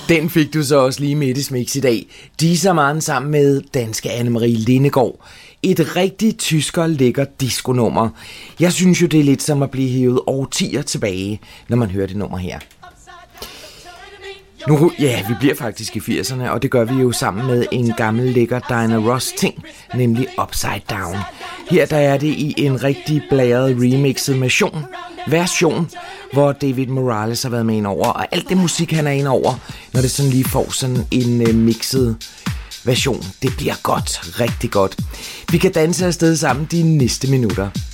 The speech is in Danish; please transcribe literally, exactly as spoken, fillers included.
Den fik du så også lige midt i Smix i dag. Dieselmann sammen med danske Anne-Marie Lindegaard. Et rigtig tysker lækker disco-nummer. Jeg synes jo, det er lidt som at blive hævet årtier tilbage, når man hører det nummer her. Nu, ja, vi bliver faktisk i firserne, og det gør vi jo sammen med en gammel lækker Diana Ross-ting, nemlig Upside Down. Her der er det i en rigtig blæret remixet version, version, hvor David Morales har været med ind over, og alt det musik, han er ind over, når det sådan lige får sådan en uh, mixet version. Det bliver godt, rigtig godt. Vi kan danse afsted sammen de næste minutter.